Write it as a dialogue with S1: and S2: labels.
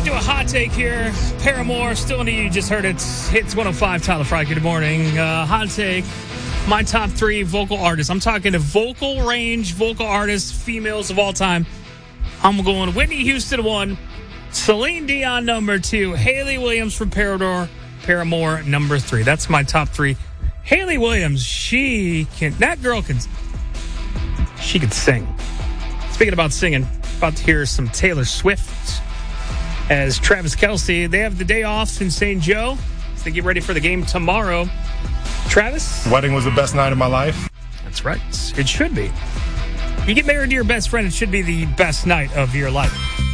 S1: do a hot take here. Paramore, still into you. Just heard it. Hits 105, Tyler Fry. Good morning. Hot take. My top 3 vocal artists. I'm talking to vocal range, vocal artists, females of all time. I'm going Whitney Houston 1, Celine Dion number 2, Hayley Williams from Paramore number 3. That's my top 3. Hayley Williams, she can sing. Speaking about singing, about to hear some Taylor Swift. As Travis Kelce, they have the day off in St. Joe as they get ready for the game tomorrow. Travis?
S2: Wedding was the best night of my life.
S1: That's right. It should be. You get married to your best friend, it should be the best night of your life.